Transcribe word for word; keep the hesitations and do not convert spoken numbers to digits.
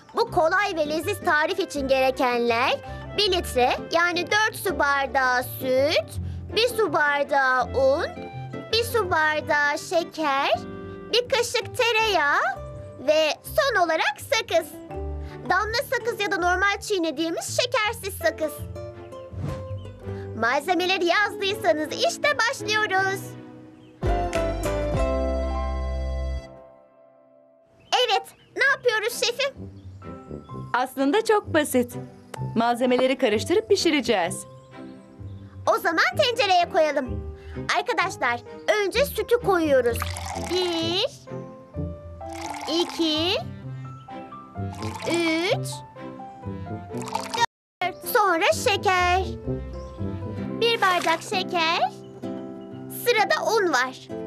Bu kolay ve leziz tarif için gerekenler bir litre yani dört su bardağı süt, bir su bardağı un, bir su bardağı şeker, bir kaşık tereyağı ve son olarak sakız. Damla sakız ya da normal çiğnediğimiz şekersiz sakız. Malzemeleri yazdıysanız işte başlıyoruz. Evet, ne yapıyoruz şefim? Aslında çok basit. Malzemeleri karıştırıp pişireceğiz. O zaman tencereye koyalım. Arkadaşlar, önce sütü koyuyoruz. Bir, iki, üç, dört. Sonra şeker. Bir bardak şeker. Sırada un var.